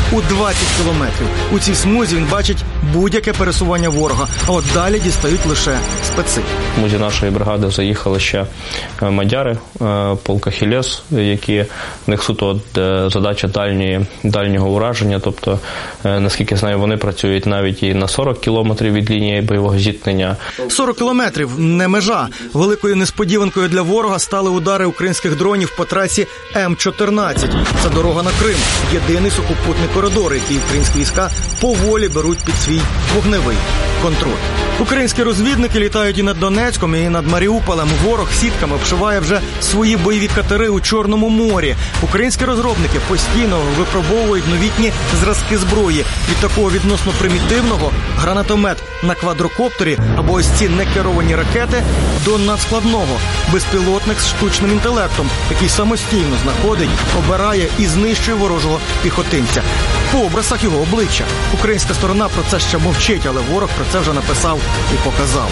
у 20 кілометрів. У цій смузі він бачить будь-яке пересування ворога, а от далі дістають лише специ. В смузі нашої бригади заїхали ще мадяри, полк Ахілес, які в них суто задача дальнього ураження, тобто, наскільки знаю, вони працюють навіть і на 40 кілометрів від лінії бойового зіткнення. 40 кілометрів – не межа. Великою несподіванкою для ворога стали удари українських дронів по трасі М-14. Це дорога на Крим. Єдиний сухопутний коридор, який українські війська поволі беруть під свій вогневий контроль. Українські розвідники літають і над Донецьком, і над Маріуполем. Ворог сітками обшиває вже свої бойові катери у Чорному морі. Українські розробники постійно випробовують новітні зразки зброї. Від такого відносно примітивного гранатомет на квадрокоптері або ось ці некеровані ракети до надскладного безпілотник з штучним інтелектом, який самостійно знаходить, обирає і знищує ворожого піхотинця. По образах його обличчя. Українська сторона про це ще мовчить, але ворог про це вже написав і показав.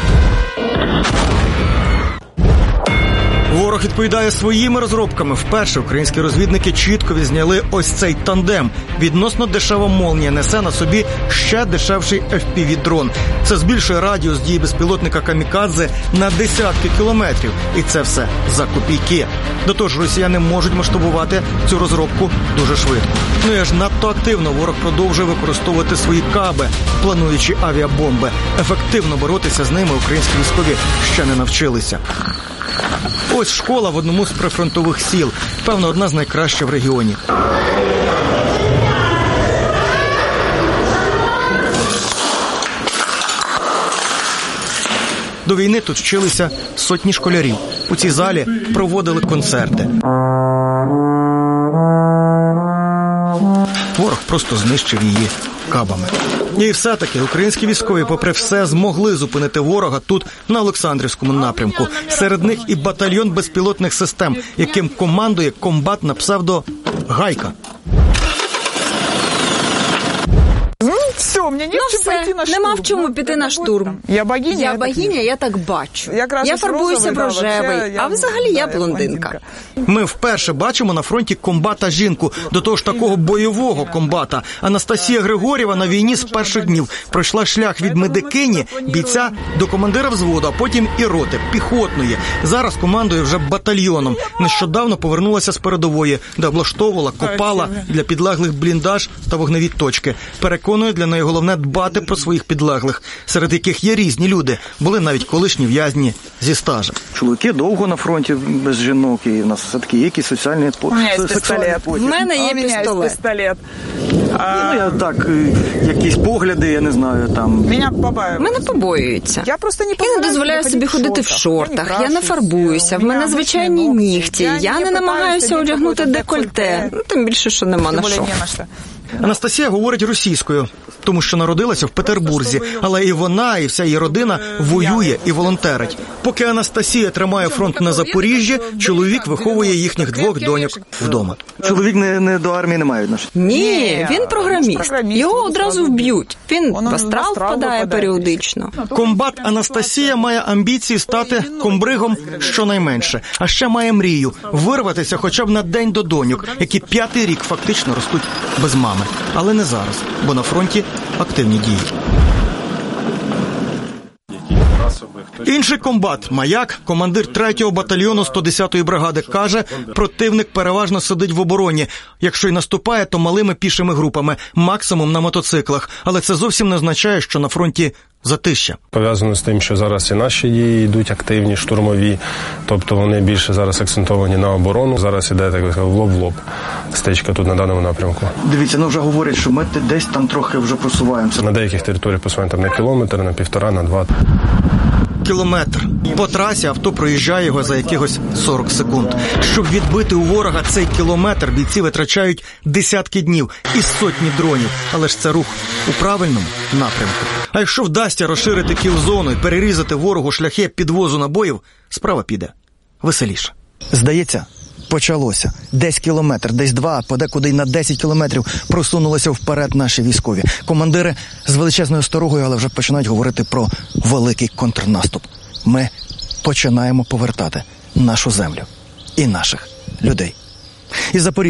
Ворог відповідає своїми розробками. Вперше українські розвідники чітко відзняли ось цей тандем. Відносно дешева «Молнія» несе на собі ще дешевший FPV-дрон. Це збільшує радіус дії безпілотника «Камікадзе» на десятки кілометрів. І це все за копійки. До того ж, росіяни можуть масштабувати цю розробку дуже швидко. Ну і аж надто активно ворог продовжує використовувати свої каби, плануючи авіабомби. Ефективно боротися з ними українські військові ще не навчилися. Ось школа в одному з прифронтових сіл. Певно, одна з найкращих в регіоні. До війни тут вчилися сотні школярів. У цій залі проводили концерти. Ворог просто знищив її кабами. І все-таки українські військові, попри все, змогли зупинити ворога тут, на Олександрівському напрямку. Серед них і батальйон безпілотних систем, яким командує комбат на псевдо Гайка. Все, мені не в чому піти на штурм. Нема в чому піти на штурм. Я богиня, я так бачу. Я фарбуюся в рожевий, а взагалі я блондинка. Ми вперше бачимо на фронті комбата-жінку, до того ж такого бойового комбата. Анастасія Григорєва на війні з перших днів пройшла шлях від медикині, бійця, до командира взводу, а потім і роти, піхотної. Зараз командує вже батальйоном. Нещодавно повернулася з передової, де облаштовувала, копала для підлеглих бліндаж та вогневі точки. Переконує, для неї головне дбати про своїх підлеглих, серед яких є різні люди. Були навіть колишні в'язні зі стажем. Чоловіки довго на фронті без жінок, і в нас все-таки є якісь соціальні пістолет. В мене є пістолет. Я так, якісь погляди, я не знаю, там. Мене побоюються. Я не дозволяю собі ходити в шортах, я не фарбуюся, в мене звичайні нігті, я не намагаюся одягнути декольте, тим більше, що нема на що. Анастасія говорить російською, тому що народилася в Петербурзі, але і вона, і вся її родина воює і волонтерить. Поки Анастасія тримає фронт на Запоріжжі, чоловік виховує їхніх двох доньок вдома. Чоловік не до армії не має відношення? Ні, він програміст. Його одразу вб'ють. Він в астрал впадає періодично. Комбат Анастасія має амбіції стати комбригом щонайменше. А ще має мрію – вирватися хоча б на день до доньок, які 5-й рік фактично ростуть без мами. Але не зараз, бо на фронті активні дії. Інший комбат, Маяк, командир 3-го батальйону 110-ї бригади, каже, противник переважно сидить в обороні. Якщо й наступає, то малими пішими групами, максимум на мотоциклах. Але це зовсім не означає, що на фронті затища. Пов'язано з тим, що зараз і наші дії йдуть активні, штурмові, тобто вони більше зараз акцентовані на оборону. Зараз іде, так сказати, в лоб стичка тут на даному напрямку. Дивіться, вже говорять, що ми десь там трохи вже просуваємося. На деяких територіях просуваємо там на кілометр, на 1,5, на 2. Кілометр. По трасі авто проїжджає його за якихось 40 секунд. Щоб відбити у ворога цей кілометр, бійці витрачають десятки днів і сотні дронів. Але ж це рух у правильному напрямку. А якщо вдасться розширити кіл-зону і перерізати ворогу шляхи підвозу набоїв, справа піде веселіше. Здається, почалося. Десь кілометр, десь 2, подекуди й на 10 кілометрів просунулися вперед наші військові. Командири з величезною осторогою, але вже починають говорити про великий контрнаступ. Ми починаємо повертати нашу землю і наших людей. Із Запоріжжя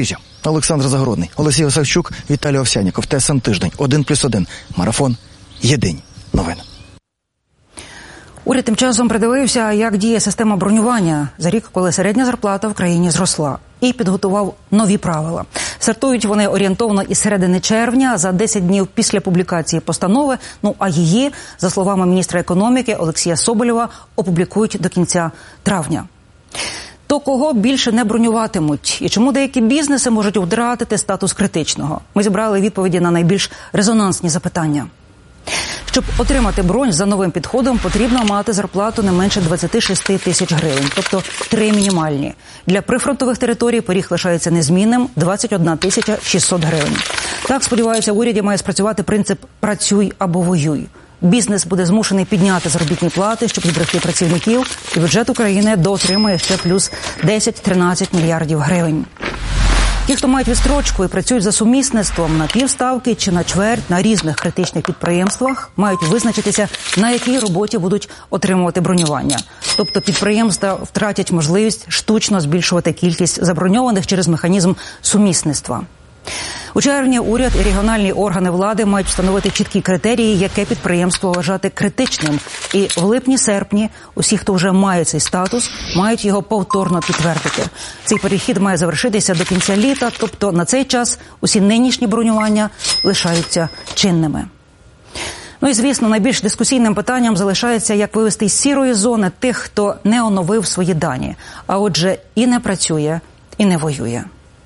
Олександр Загородний, Олексій Осавчук, Віталій Овсяніков. ТСН Тиждень. 1+1. Марафон. Єдині новини. Уряд тим часом придивився, як діє система бронювання за рік, коли середня зарплата в країні зросла. І підготував нові правила. Стартують вони орієнтовно із середини червня, за 10 днів після публікації постанови. А її, за словами міністра економіки Олексія Соболєва, опублікують до кінця травня. То кого більше не бронюватимуть? І чому деякі бізнеси можуть втратити статус критичного? Ми зібрали відповіді на найбільш резонансні запитання. Щоб отримати бронь за новим підходом, потрібно мати зарплату не менше 26 тисяч гривень, тобто 3 мінімальні. Для прифронтових територій поріг лишається незмінним – 21 тисяча 600 гривень. Так, сподіваюся, в уряді має спрацювати принцип «працюй або воюй». Бізнес буде змушений підняти заробітні плати, щоб зберегти працівників, і бюджет України доотримає ще плюс 10-13 мільярдів гривень. Ті, хто мають відстрочку і працюють за сумісництвом на півставки чи на чверть на різних критичних підприємствах, мають визначитися, на якій роботі будуть отримувати бронювання. Тобто підприємства втратять можливість штучно збільшувати кількість заброньованих через механізм сумісництва. У червні уряд і регіональні органи влади мають встановити чіткі критерії, яке підприємство вважати критичним. І в липні-серпні усі, хто вже має цей статус, мають його повторно підтвердити. Цей перехід має завершитися до кінця літа, тобто на цей час усі нинішні бронювання лишаються чинними. І, звісно, найбільш дискусійним питанням залишається, як вивести з сірої зони тих, хто не оновив свої дані, а отже і не працює, і не воює.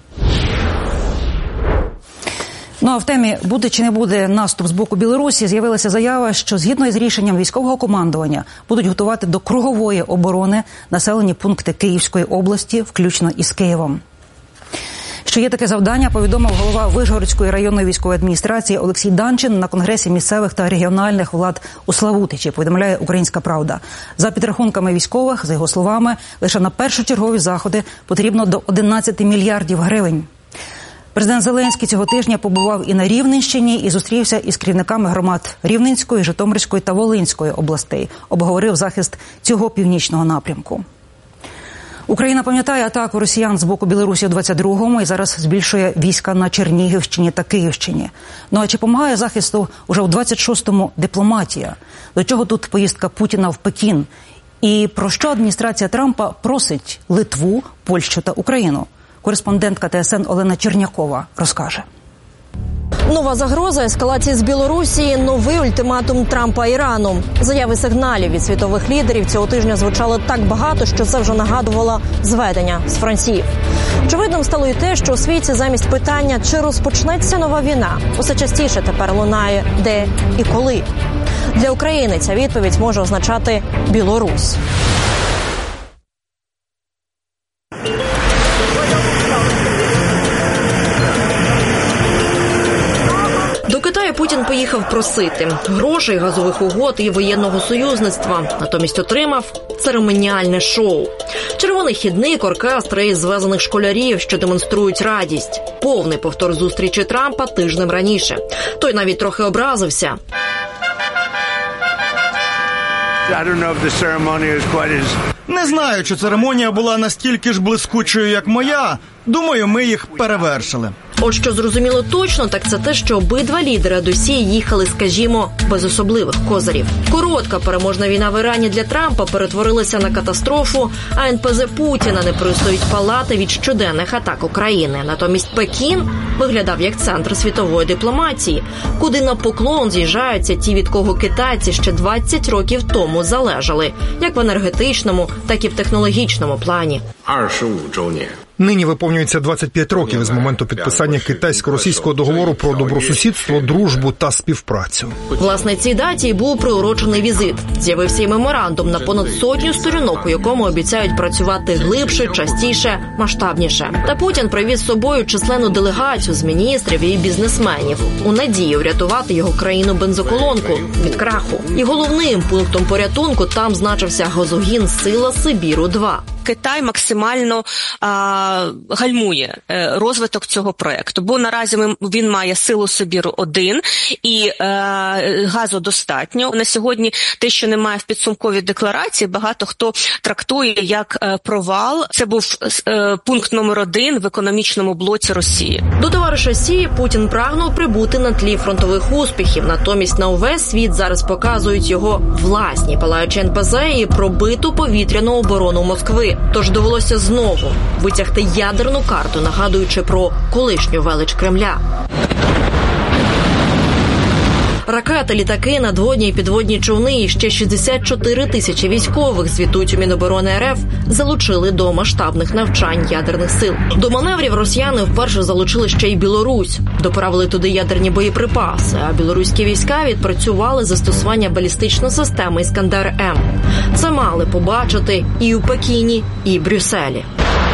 А в темі «Буде чи не буде наступ з боку Білорусі» з'явилася заява, що згідно із рішенням військового командування будуть готувати до кругової оборони населені пункти Київської області, включно із Києвом. Що є таке завдання, повідомив голова Вишгородської районної військової адміністрації Олексій Данчин на Конгресі місцевих та регіональних влад у Славутичі, повідомляє «Українська правда». За підрахунками військових, за його словами, лише на першочергові заходи потрібно до 11 мільярдів гривень. Президент Зеленський цього тижня побував і на Рівненщині, і зустрівся із керівниками громад Рівненської, Житомирської та Волинської областей. Обговорив захист цього північного напрямку. Україна пам'ятає атаку росіян з боку Білорусі у 22-му і зараз збільшує війська на Чернігівщині та Київщині. А чи допомагає захисту уже у 26-му дипломатія? До чого тут поїздка Путіна в Пекін? І про що адміністрація Трампа просить Литву, Польщу та Україну? Кореспондентка ТСН Олена Чернякова розкаже. Нова загроза ескалації з Білорусі, новий ультиматум Трампа Ірану. Заяви сигналів від світових лідерів цього тижня звучало так багато, що це вже нагадувало зведення з фронтів. Очевидним стало і те, що у світі замість питання, чи розпочнеться нова війна, усе частіше тепер лунає де і коли. Для України ця відповідь може означати Білорусь. Путін поїхав просити грошей, газових угод і воєнного союзництва. Натомість отримав церемоніальне шоу. Червоний хідник, оркестр і звезених школярів, що демонструють радість. Повний повтор зустрічі Трампа тижнем раніше. Той навіть трохи образився. Не знаю, чи церемонія була настільки ж блискучою, як моя. Думаю, ми їх перевершили. От що зрозуміло точно, так це те, що обидва лідери до Сії їхали, скажімо, без особливих козирів. Коротка переможна війна в Ірані для Трампа перетворилася на катастрофу, а НПЗ Путіна не перестають палати від щоденних атак України. Натомість Пекін виглядав як центр світової дипломатії, куди на поклон з'їжджаються ті, від кого китайці ще 20 років тому залежали, як в енергетичному, так і в технологічному плані. Нині виповнюється 25 років з моменту підписання китайсько-російського договору про добросусідство, дружбу та співпрацю. Власне, цій даті й був приурочений візит. З'явився й меморандум на понад 100 сторінок, у якому обіцяють працювати глибше, частіше, масштабніше. Та Путін привіз з собою численну делегацію з міністрів і бізнесменів у надії врятувати його країну-бензоколонку від краху. І головним пунктом порятунку там значився газогін «Сила Сибіру-2». Китай максимально гальмує розвиток цього проєкту, бо наразі він має силу Сибіру-1 і газу достатньо. На сьогодні те, що немає в підсумковій декларації, багато хто трактує як провал. Це був пункт номер 1 в економічному блоці Росії. До товариша Сі Путін прагнув прибути на тлі фронтових успіхів. Натомість на увесь світ зараз показують його власні палаючі НПЗ і пробиту повітряну оборону Москви. Тож довелося знову витягти ядерну карту, нагадуючи про колишню велич Кремля. Ракети, літаки, надводні і підводні човни і ще 64 тисячі військових, звітують у Міноборони РФ, залучили до масштабних навчань ядерних сил. До маневрів росіяни вперше залучили ще й Білорусь. Доправили туди ядерні боєприпаси, а білоруські війська відпрацювали застосування балістичної системи «Іскандер-М». Це мали побачити і у Пекіні, і в Брюсселі.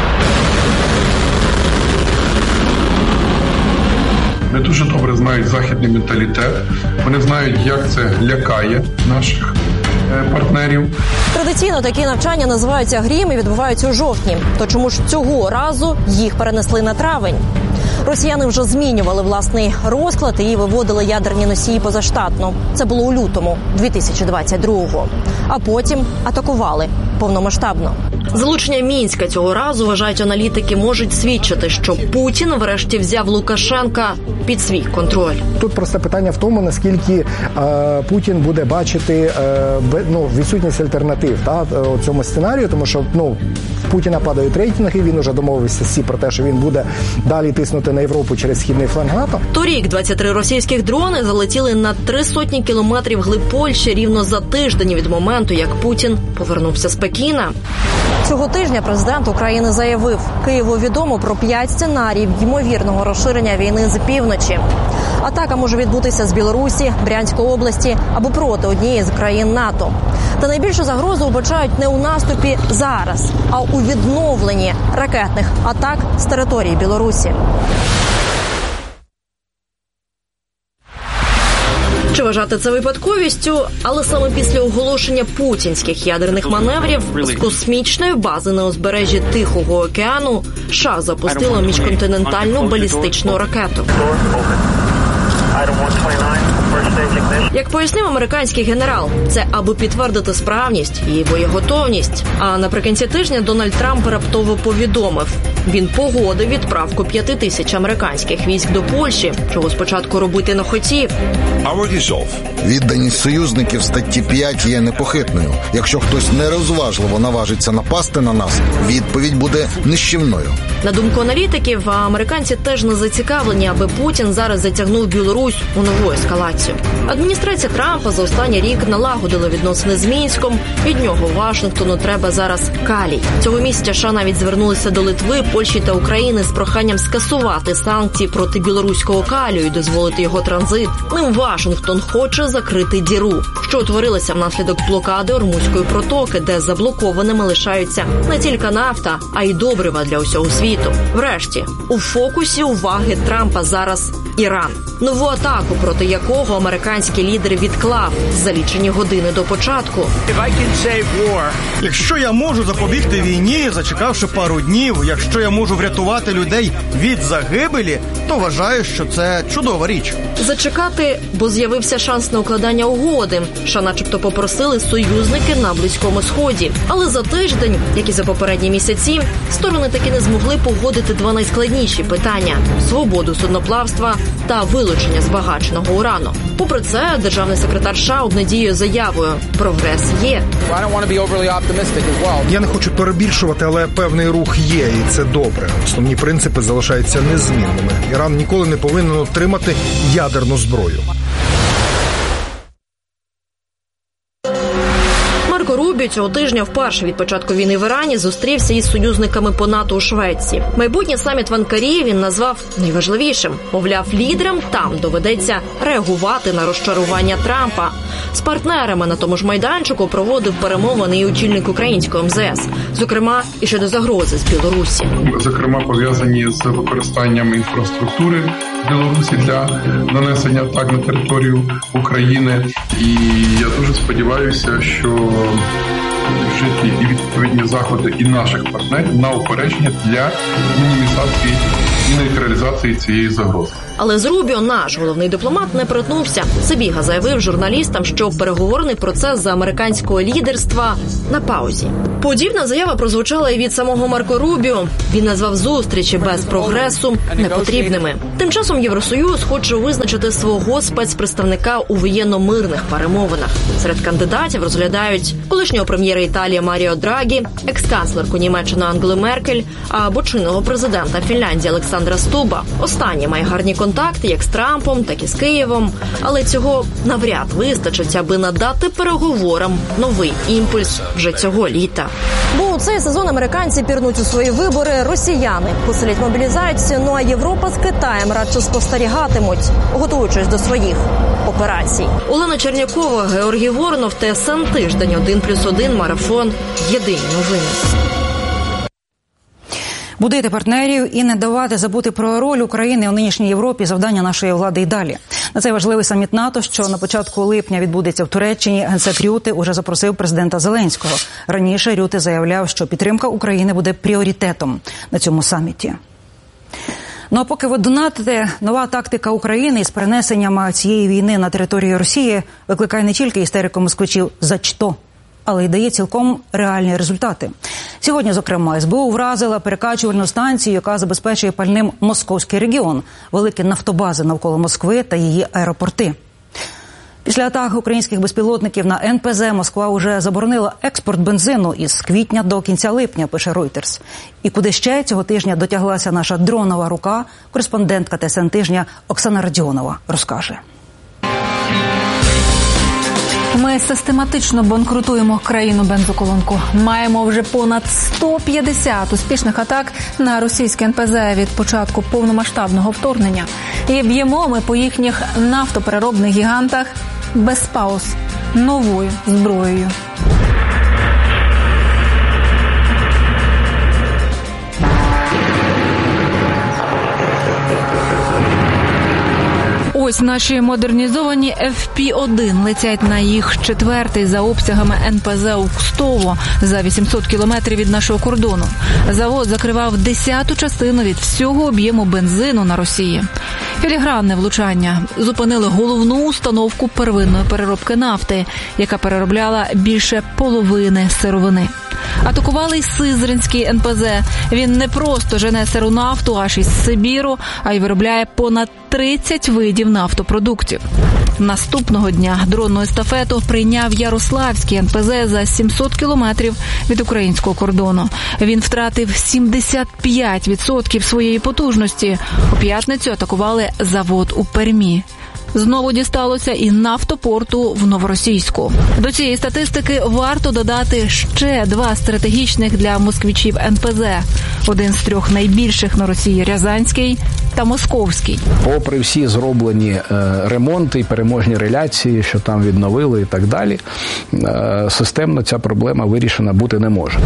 Вони дуже добре знають західний менталітет, вони знають, як це лякає наших партнерів. Традиційно такі навчання називаються «Грім» і відбуваються у жовтні. То чому ж цього разу їх перенесли на травень? Росіяни вже змінювали власний розклад і виводили ядерні носії позаштатно. Це було у лютому 2022-го. А потім атакували повномасштабно. Залучення Мінська цього разу, вважають аналітики, можуть свідчити, що Путін врешті взяв Лукашенка під свій контроль. Тут просто питання в тому, наскільки Путін буде бачити відсутність альтернатив у цьому сценарію, тому що в Путіна падають рейтинги, він уже домовився з Сі про те, що він буде далі тиснути на Європу через східний фланг НАТО. Торік 23 російських дрони залетіли на 300 кілометрів глиб Польщі рівно за тиждень від моменту, як Путін повернувся з Пекіна. Цього тижня президент України заявив, Києву відомо про 5 сценаріїв ймовірного розширення війни з півночі. Атака може відбутися з Білорусі, Брянської області або проти однієї з країн НАТО. Та найбільшу загрозу вбачають не у наступі зараз, а у відновленні ракетних атак з території Білорусі. Чи вважати це випадковістю? Але саме після оголошення путінських ядерних маневрів з космічної бази на узбережжі Тихого океану США запустила міжконтинентальну балістичну ракету. Як пояснив американський генерал, це аби підтвердити справність і боєготовність. А наприкінці тижня Дональд Трамп раптово повідомив, він погодив відправку 5 тисяч американських військ до Польщі, чого спочатку робити не хотів. Відданість союзників статті 5 є непохитною. Якщо хтось нерозважливо наважиться напасти на нас, відповідь буде нищівною. На думку аналітиків, американці теж не зацікавлені, аби Путін зараз затягнув Білорусь у нову ескалацію. Адміністрація Трампа за останній рік налагодила відносини з Мінськом. Від нього Вашингтону треба зараз калій. Цього місяця США навіть звернулися до Литви, Польщі та України з проханням скасувати санкції проти білоруського калію і дозволити його транзит. Ним Вашингтон хоче закрити діру, що утворилася внаслідок блокади Ормузької протоки, де заблокованими лишаються не тільки нафта, а й добрива для усього світу. Врешті, у фокусі уваги Трампа зараз Іран. Нову атаку, проти якого американський лідер відклав за лічені години до початку. Якщо я можу запобігти війні, зачекавши пару днів, якщо я можу врятувати людей від загибелі, то вважаю, що це чудова річ. Зачекати, бо з'явився шанс на укладання угоди. США начебто попросили союзники на Близькому Сході. Але за тиждень, як і за попередні місяці, сторони таки не змогли погодити два найскладніші питання – свободу судноплавства та вилучення збагаченого урану. Попри це, державний секретар США обнадіює заявою – прогрес є. Я не хочу перебільшувати, але певний рух є, і це добре. Основні принципи залишаються незмінними. Іран ніколи не повинен отримати ядерну зброю. Марко Рубіо цього тижня вперше від початку війни в Ірані зустрівся із союзниками по НАТО у Швеції. Майбутній саміт в Анкарі він назвав найважливішим. Мовляв, лідерам там доведеться реагувати на розчарування Трампа. З партнерами на тому ж майданчику проводив перемовини і очільник українського МЗС. Зокрема, і щодо загрози з Білорусі. Зокрема, пов'язані з використанням інфраструктури в Білорусі для нанесення атак на територію України. І я дуже сподіваюся, що вжиті і відповідні заходи і наших партнерів на упередження для мінімізації і нейтралізації цієї загрози. Але з Рубіо наш головний дипломат не перетнувся. Сибіга заявив журналістам, що переговорний процес за американського лідерства на паузі. Подібна заява прозвучала і від самого Марко Рубіо. Він назвав зустрічі без прогресу непотрібними. Тим часом Євросоюз хоче визначити свого спецпредставника у воєнно-мирних перемовинах. Серед кандидатів розглядають колишнього прем'єра Італії Маріо Драгі, екс-канцлерку Німеччини Ангели Меркель або чинного президента Фінляндії Олександра Стуба. Останній має гарні контакти як з Трампом, так і з Києвом. Але цього навряд вистачить, аби надати переговорам новий імпульс вже цього літа. Бо у цей сезон американці пірнуть у свої вибори, росіяни посилять мобілізацію, ну а Європа з Китаєм радше спостерігатимуть, готуючись до своїх операцій. Олена Чернякова, Георгій Воронов, ТСН Тиждень, 1+1, Марафон, Єдині новини. Будити партнерів і не давати забути про роль України у нинішній Європі – завдання нашої влади й далі. На цей важливий саміт НАТО, що на початку липня відбудеться в Туреччині, генсек Рюте уже запросив президента Зеленського. Раніше Рюте заявляв, що підтримка України буде пріоритетом на цьому саміті. Ну а поки ви донатите, нова тактика України із перенесенням цієї війни на територію Росії викликає не тільки істерику москвичів «за що?», але й дає цілком реальні результати. Сьогодні, зокрема, СБУ вразила перекачувальну станцію, яка забезпечує пальним московський регіон, великі нафтобази навколо Москви та її аеропорти. Після атак українських безпілотників на НПЗ Москва уже заборонила експорт бензину із квітня до кінця липня, пише Reuters. І куди ще цього тижня дотяглася наша дронова рука, кореспондентка ТСН Тижня Оксана Радіонова розкаже. Ми систематично банкрутуємо країну-бензоколонку. Маємо вже понад 150 успішних атак на російське НПЗ від початку повномасштабного вторгнення. І б'ємо ми по їхніх нафтопереробних гігантах без пауз новою зброєю. Ось наші модернізовані FP-1 летять на їх 4-й за обсягами НПЗ Укстово за 800 кілометрів від нашого кордону. Завод закривав 10-ту частину від всього об'єму бензину на Росії. Філігранне влучання зупинили головну установку первинної переробки нафти, яка переробляла більше половини сировини. Атакували й Сизринський НПЗ. Він не просто жене сиру нафту аж із Сибіру, а й виробляє понад 30 видів нафтопродуктів. Наступного дня дронну естафету прийняв Ярославський НПЗ за 700 кілометрів від українського кордону. Він втратив 75% своєї потужності. У п'ятницю атакували завод у Пермі. Знову дісталося і нафтопорту в Новоросійську. До цієї статистики варто додати ще 2 стратегічних для москвичів НПЗ. Один з 3 найбільших на Росії – Рязанський та Московський. Попри всі зроблені ремонти і переможні реляції, що там відновили і так далі, системно ця проблема вирішена бути не може.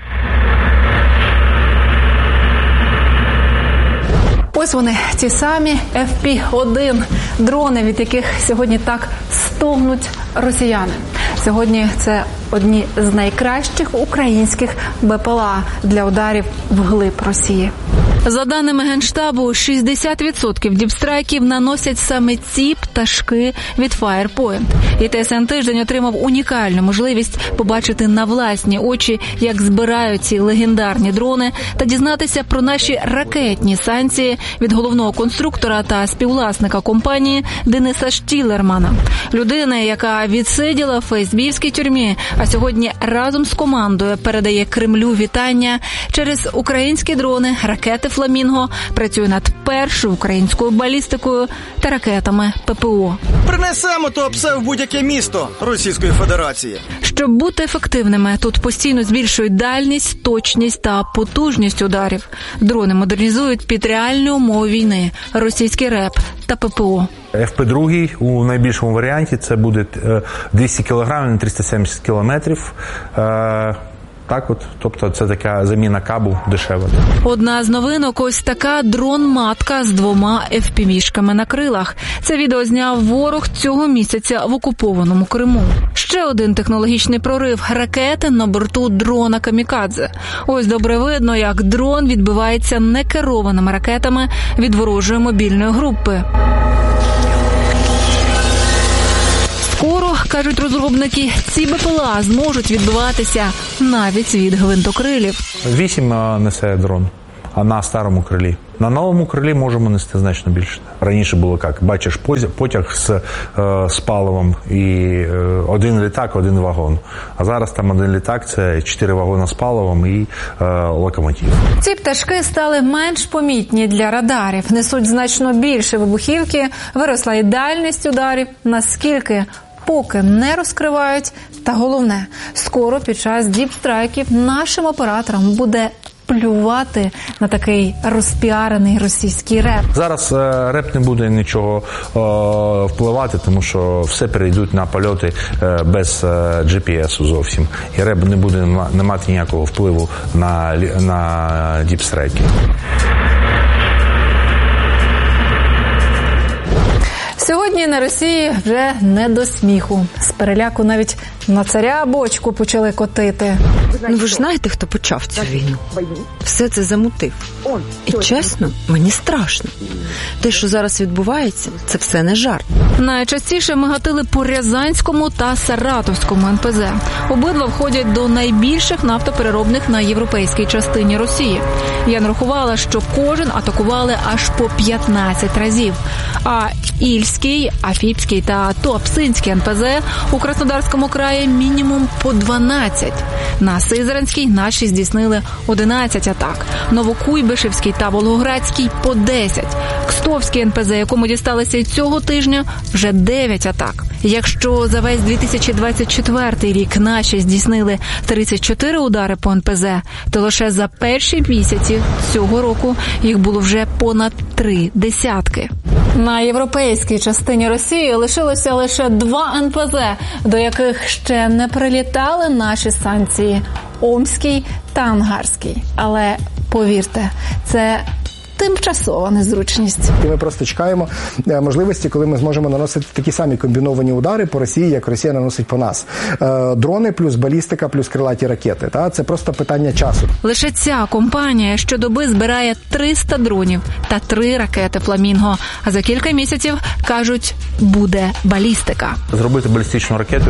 Ось вони, ті самі FP-1 дрони, від яких сьогодні так стогнуть росіяни. Сьогодні це одні з найкращих українських БПЛА для ударів вглиб Росії. За даними Генштабу, 60% діпстрайків наносять саме ці пташки від Firepoint. І ТСН Тиждень отримав унікальну можливість побачити на власні очі, як збирають ці легендарні дрони, та дізнатися про наші ракетні санкції від головного конструктора та співвласника компанії Дениса Штілермана. Людина, яка відсиділа в ФСБівській тюрмі, а сьогодні разом з командою передає Кремлю вітання через українські дрони, ракети «Фламінго», працює над першою українською балістикою та ракетами ППО. Принесемо то псе в будь-яке місто Російської Федерації. Щоб бути ефективними, тут постійно збільшують дальність, точність та потужність ударів. Дрони модернізують під реальні умови війни, російський РЕП та ППО. ФП-2 у найбільшому варіанті це буде 200 кг на 370 км. Так от, тобто це така заміна кабу дешева. Одна з новинок – ось така дрон-матка з 2 FPV-шками на крилах. Це відео зняв ворог цього місяця в окупованому Криму. Ще один технологічний прорив – ракети на борту дрона «Камікадзе». Ось добре видно, як дрон відбивається некерованими ракетами від ворожої мобільної групи. Скоро, кажуть розробники, ці БПЛА зможуть відбиватися навіть від гвинтокрилів. 8 несе дрон, а на старому крилі. На новому крилі можемо нести значно більше. Раніше було як? Бачиш потяг з паливом і один літак, один вагон. А зараз там один літак – це 4 вагони з паливом і локомотив. Ці пташки стали менш помітні для радарів, несуть значно більше вибухівки, виросла і дальність ударів, наскільки поки не розкривають. Та головне, скоро під час діпстрайків нашим операторам буде плювати на такий розпіарений російський реп. Зараз реп не буде нічого впливати, тому що все перейдуть на польоти без GPS зовсім. І реп не буде не мати ніякого впливу на діпстрайки. Сьогодні на Росії вже не до сміху. З переляку навіть на царя бочку почали котити. Ну ви ж знаєте, хто почав цю війну? Все це замутив. І чесно, мені страшно. Те, що зараз відбувається, це все не жарт. Найчастіше ми гатили по Рязанському та Саратовському НПЗ. Обидва входять до найбільших нафтопереробних на європейській частині Росії. Я нарахувала, що кожен атакували аж по 15 разів. А Ільський, Афіпський та Туапсинський НПЗ у Краснодарському краї мінімум по 12. На Сизранській наші здійснили 11 атак. Новокуйбишевський та Волгоградський – по 10. Кстовський НПЗ, якому дісталося і цього тижня, вже 9 атак. Якщо за весь 2024 рік наші здійснили 34 удари по НПЗ, то лише за перші місяці цього року їх було вже понад 3 десятки. На європейській частині Росії лишилося лише 2 НПЗ, до яких ще не прилітали наші санкції – Омський та Ангарський. Але повірте, це тимчасова незручність. І ми просто чекаємо можливості, коли ми зможемо наносити такі самі комбіновані удари по Росії, як Росія наносить по нас. Дрони плюс балістика плюс крилаті ракети. Це просто питання часу. Лише ця компанія щодоби збирає 300 дронів та 3 ракети «Фламінго». А за кілька місяців, кажуть, буде балістика. Зробити балістичну ракету,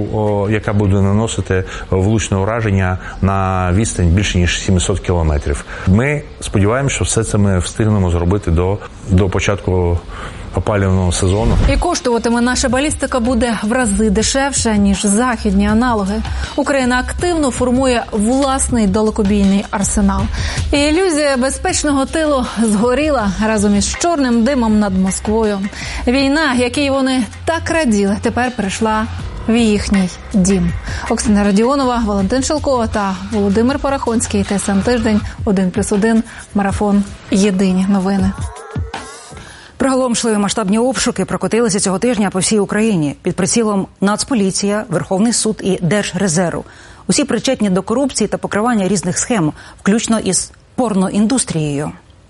яка буде наносити влучне ураження на відстань більше ніж 700 кілометрів. Ми сподіваємося, що все це ми встигнемо зробити до початку опалювального сезону. І коштуватиме наша балістика буде в рази дешевше, ніж західні аналоги. Україна активно формує власний далекобійний арсенал. І ілюзія безпечного тилу згоріла разом із чорним димом над Москвою. Війна, якій вони так раділи, тепер прийшла в їхній дім. Оксана Радіонова, Валентин Шелко та Володимир Парахонський. ТСН Тиждень, 1+1, Марафон. Єдині новини. Приголомшливі масштабні обшуки прокотилися цього тижня по всій Україні. Під прицілом Нацполіція, Верховний суд і Держрезерв. Усі причетні до корупції та покривання різних схем, включно із порноіндустрією.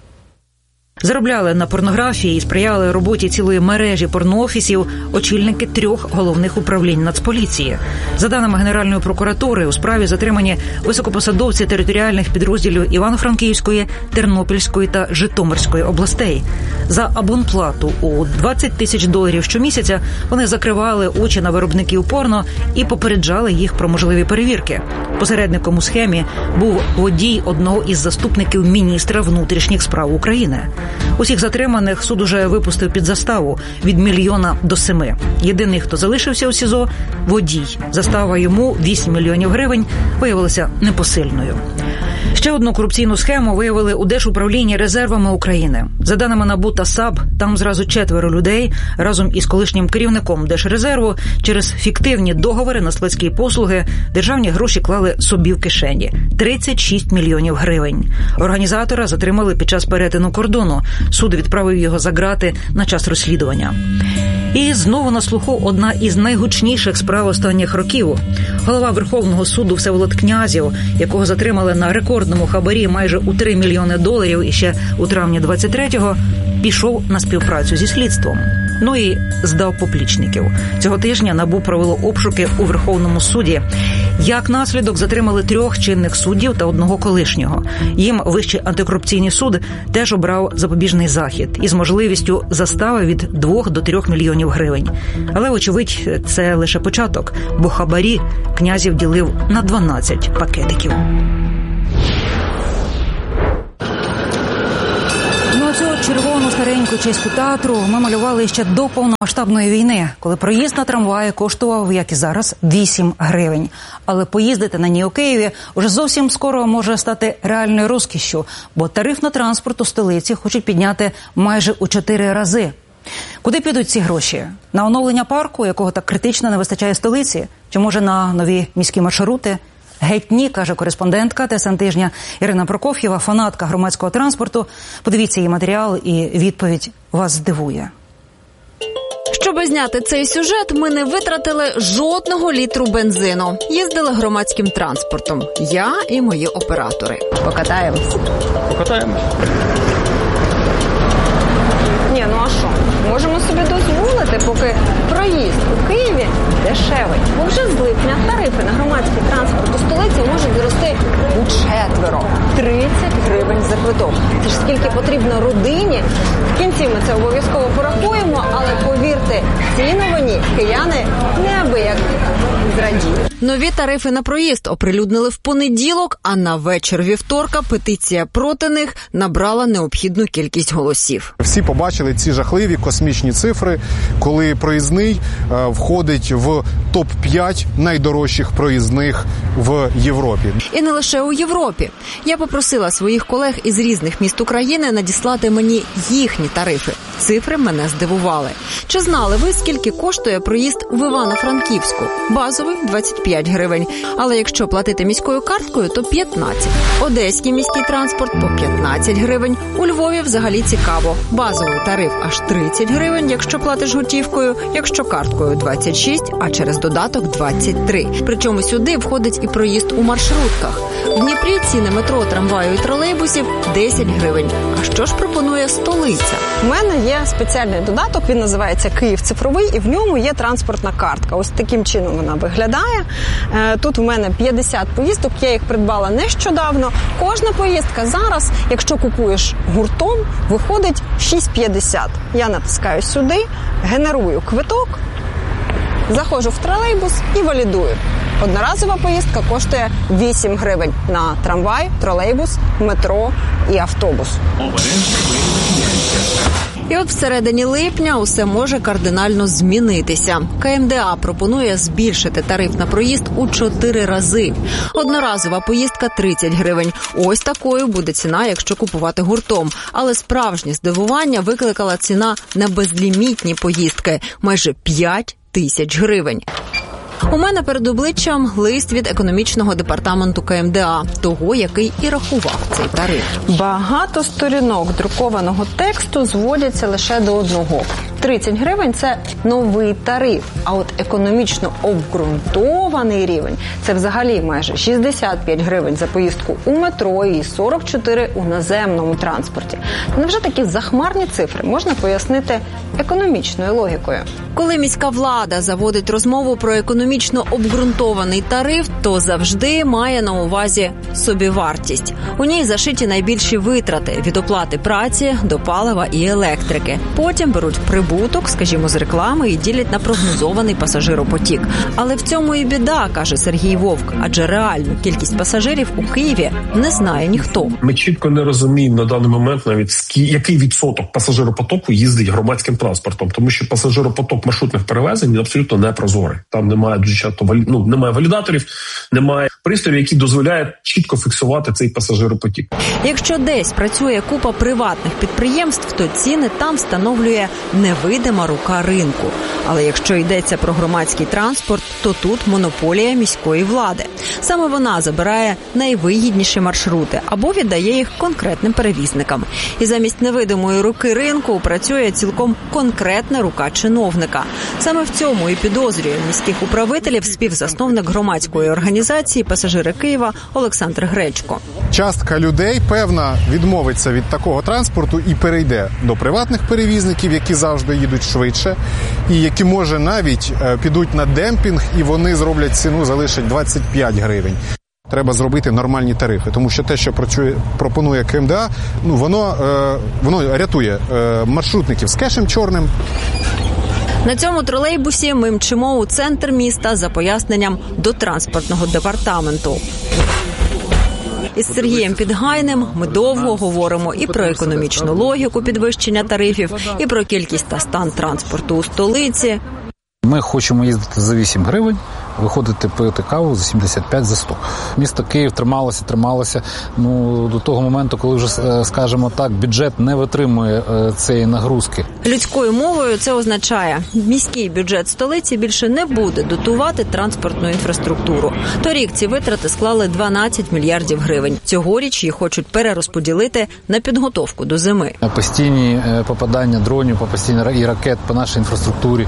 Заробляли на порнографії і сприяли роботі цілої мережі порноофісів очільники 3 головних управлінь Нацполіції. За даними Генеральної прокуратури, у справі затримані високопосадовці територіальних підрозділів Івано-Франківської, Тернопільської та Житомирської областей. За абонплату у $20 тисяч щомісяця вони закривали очі на виробників порно і попереджали їх про можливі перевірки. Посередником у схемі був водій одного із заступників міністра внутрішніх справ України. Усіх затриманих суд уже випустив під заставу від 1 мільйона до 7. Єдиний, хто залишився у СІЗО – водій. Застава йому 8 мільйонів гривень виявилася непосильною. Ще одну корупційну схему виявили у Держуправлінні резервами України. За даними НАБУ та САП, там зразу 4 людей разом із колишнім керівником Держрезерву через фіктивні договори на складські послуги державні гроші клали собі в кишені – 36 мільйонів гривень. Організатора затримали під час перетину кордону. Суд відправив його за ґрати на час розслідування. І знову на слуху одна із найгучніших справ останніх років. Голова Верховного суду Всеволод Князєв, якого затримали на рекордному хабарі майже у $3 мільйони і ще у травні 23-го, пішов на співпрацю зі слідством. Ну і здав поплічників. Цього тижня НАБУ провело обшуки у Верховному суді. Як наслідок затримали 3 чинних суддів та 1 колишнього. Їм Вищий антикорупційний суд теж обрав запобіжний захід із можливістю застави від 2 до 3 мільйонів гривень. Але, очевидь, це лише початок, бо хабарі Князєв ділив на 12 пакетиків. Цю червону стареньку чеську Татру ми малювали ще до повномасштабної війни, коли проїзд на трамваї коштував, як і зараз, 8 гривень. Але поїздити на ній у Києві уже зовсім скоро може стати реальною розкішшю, бо тариф на транспорт у столиці хочуть підняти майже у 4 рази. Куди підуть ці гроші? На оновлення парку, якого так критично не вистачає столиці? Чи може на нові міські маршрути? Геть ні, каже кореспондентка ТСН Тижня Ірина Прокоф'єва, фанатка громадського транспорту. Подивіться її матеріал, і відповідь вас здивує. Щоб зняти цей сюжет, ми не витратили жодного літру бензину. Їздили громадським транспортом. Я і мої оператори. Покатаємось? Покатаємось. Ні, ну а що? Можемо собі дозволити, поки проїзд у Києві дешевий. Бо вже з липня тарифи на громадський транспорт у столиці можуть зрости у 4. 30 гривень за квиток. Це ж скільки потрібно родині. В кінці ми це обов'язково порахуємо, але повірте, ці новині кияни неабияк зрадіють. Нові тарифи на проїзд оприлюднили в понеділок, а на вечір вівторка петиція проти них набрала необхідну кількість голосів. Всі побачили ці жахливі космічні цифри, коли проїзний входить в топ-5 найдорожчих проїзних в Європі. І не лише у Європі. Я попросила своїх колег із різних міст України надіслати мені їхні тарифи. Цифри мене здивували. Чи знали ви, скільки коштує проїзд в Івано-Франківську? Базовий – 25 гривень. Але якщо платити міською карткою, то 15. Одеський міський транспорт – по 15 гривень. У Львові взагалі цікаво. Базовий тариф аж 30 гривень, якщо платиш готівкою, якщо карткою – 26, а через додаток – 23. Причому сюди входить і проїзд у маршрутках. В Дніпрі ціни метро, трамваю і тролейбусів – 10 гривень. А що ж пропонує столиця? У мене є спеціальний додаток, він називається «Київ цифровий», і в ньому є транспортна картка. Ось таким чином вона виглядає. Тут в мене 50 поїздок, я їх придбала нещодавно. Кожна поїздка зараз, якщо купуєш гуртом, виходить 6,50. Я натискаю сюди, генерую квиток, заходжу в тролейбус і валідую. Одноразова поїздка коштує 8 гривень на трамвай, тролейбус, метро і автобус. І от всередині липня усе може кардинально змінитися. КМДА пропонує збільшити тариф на проїзд у 4 рази. Одноразова поїздка – 30 гривень. Ось такою буде ціна, якщо купувати гуртом. Але справжнє здивування викликала ціна на безлімітні поїздки – майже 5 тисяч гривень. У мене перед обличчям лист від економічного департаменту КМДА, того, який і рахував цей тариф. Багато сторінок друкованого тексту зводяться лише до одного. 30 гривень – це новий тариф, а от економічно обґрунтований рівень – це взагалі майже 65 гривень за поїздку у метро і 44 у наземному транспорті. Невже такі захмарні цифри можна пояснити економічною логікою? Коли міська влада заводить розмову про економічно обґрунтований тариф, то завжди має на увазі собівартість. У ній зашиті найбільші витрати – від оплати праці до палива і електрики. Потім беруть прибуток, скажімо, з реклами і ділять на прогнозований пасажиропотік. Але в цьому і біда, каже Сергій Вовк, адже реальну кількість пасажирів у Києві не знає ніхто. Ми чітко не розуміємо на даний момент навіть, який відсоток пасажиропотоку їздить громадським транспортом, тому що пасажиропоток маршрутних перевезень абсолютно не прозорий. Там немає дуже часто немає валідаторів, немає пристроїв, які дозволяють чітко фіксувати цей пасажиропотік. Якщо десь працює купа приватних підприємств, то ціни там встановлює невидима рука ринку. Але якщо йдеться про громадський транспорт, то тут монополія міської влади. Саме вона забирає найвигідніші маршрути або віддає їх конкретним перевізникам. І замість невидимої руки ринку працює цілком конкретна рука чиновника. Саме в цьому і підозрює міських управителів співзасновник громадської організації «Пасажири Києва» Олександр Гречко. Частка людей, певна, відмовиться від такого транспорту і перейде до приватних перевізників, які завжди їдуть швидше, і які, може, навіть підуть на демпінг, і вони зроблять ціну, залишать 25 гривень. Треба зробити нормальні тарифи, тому що те, що пропонує КМДА, воно рятує маршрутників з кешем чорним. На цьому тролейбусі ми мчимо у центр міста за поясненням до транспортного департаменту. Із Сергієм Підгайним ми довго говоримо і про економічну логіку підвищення тарифів, і про кількість та стан транспорту у столиці. Ми хочемо їздити за 8 гривень, виходити пити каву за 75, за 100. Місто Київ трималося до того моменту, коли вже, скажімо так, бюджет не витримує цієї нагрузки. Людською мовою це означає, міський бюджет столиці більше не буде дотувати транспортну інфраструктуру. Торік ці витрати склали 12 мільярдів гривень. Цьогоріч їх хочуть перерозподілити на підготовку до зими. Постійні попадання дронів, і ракет по нашій інфраструктурі,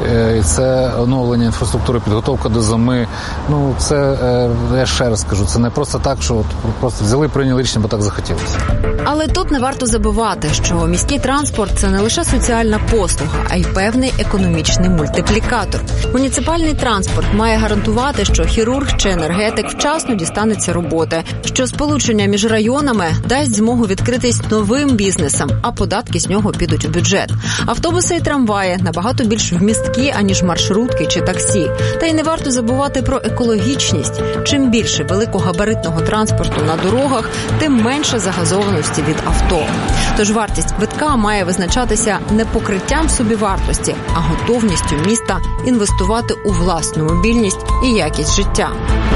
це оновлення інфраструктури, підготовка до зими. Це, я ще раз скажу, це не просто так, що просто взяли, прийняли рішення, бо так захотілося. Але тут не варто забувати, що міський транспорт – це не лише соціальна послуга, а й певний економічний мультиплікатор. Муніципальний транспорт має гарантувати, що хірург чи енергетик вчасно дістанеться роботи, що сполучення між районами дасть змогу відкритись новим бізнесам, а податки з нього підуть у бюджет. Автобуси і трамваї набагато більш вмісткі, аніж маршрутки чи таксі. Та й не варто забувати про екологічність. Чим більше великогабаритного транспорту на дорогах, тим менше загазованості від авто. Тож вартість квитка має визначатися не покриттям собівартості, а готовністю міста інвестувати у власну мобільність і якість життя.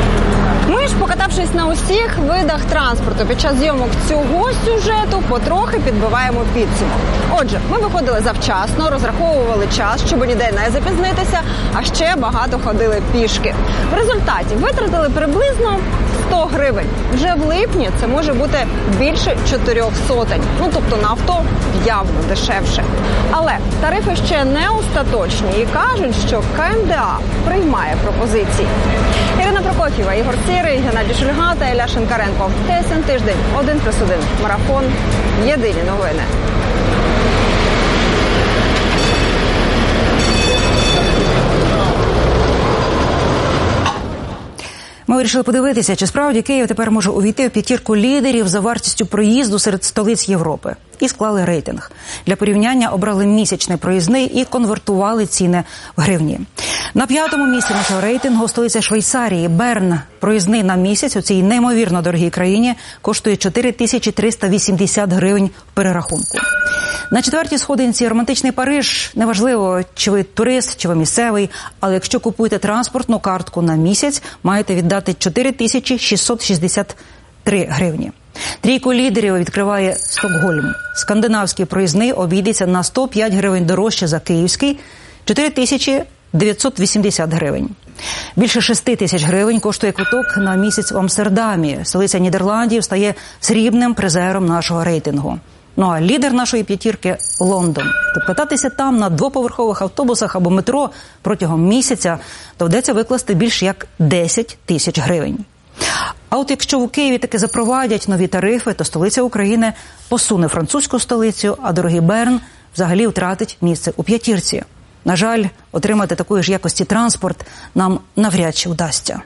Ми ж, покатавшись на усіх видах транспорту під час зйомок цього сюжету, потрохи підбиваємо підсумок. Отже, ми виходили завчасно, розраховували час, щоб ніде не запізнитися, а ще багато ходили пішки. В результаті витратили приблизно 100 гривень. Вже в липні це може бути більше 400. Тобто на авто явно дешевше. Але тарифи ще не остаточні і кажуть, що КМДА приймає пропозиції. Ірина Прокоф'єва, Ігор Сірий, Геннадій Шульга та Ілля Шинкаренко. ТСН Тиждень, 1+1. Марафон. Єдині новини. Ми вирішили подивитися, чи справді Київ тепер може увійти в п'ятірку лідерів за вартістю проїзду серед столиць Європи. І склали рейтинг. Для порівняння обрали місячний проїзний і конвертували ціни в гривні. На 5-му місці нашого рейтингу столиця Швейцарії. Берн. Проїзний на місяць у цій неймовірно дорогій країні коштує 4380 гривень в перерахунку. На 4-й сходинці романтичний Париж. Неважливо, чи ви турист, чи ви місцевий, але якщо купуєте транспортну картку на місяць, маєте віддати 4663 гривні. Трійку лідерів відкриває Стокгольм. Скандинавський проїзний обійдеться на 105 гривень дорожче за київський – 4980 гривень. Більше 6 тисяч гривень коштує квиток на місяць в Амстердамі. Столиця Нідерландів стає срібним призером нашого рейтингу. А лідер нашої п'ятірки – Лондон. Щоб кататися там на двоповерхових автобусах або метро протягом місяця доведеться викласти більш як 10 тисяч гривень. А от якщо в Києві таки запровадять нові тарифи, то столиця України посуне французьку столицю, а дорогий Берн взагалі втратить місце у п'ятірці. На жаль, отримати такої ж якості транспорт нам навряд чи вдасться.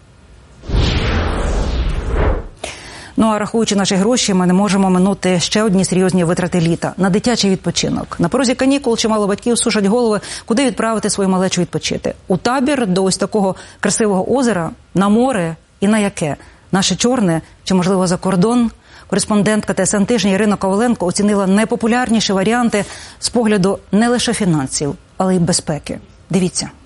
А рахуючи наші гроші, ми не можемо минути ще одні серйозні витрати літа – на дитячий відпочинок. На порозі канікул чимало батьків сушать голови, куди відправити свою малечу відпочити. У табір до ось такого красивого озера, на море і на яке? Наше Чорне чи, можливо, за кордон? Кореспондентка ТСН Тижня Ірина Коваленко оцінила найпопулярніші варіанти з погляду не лише фінансів, але й безпеки. Дивіться.